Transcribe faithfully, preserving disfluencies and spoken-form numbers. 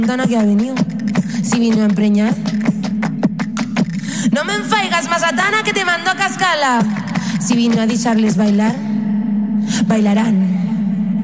Tana que ha venido, si vino a empreñar. No me enfaigas, Masatana, que te mando a cascala. Si vino a deixarles bailar, bailarán.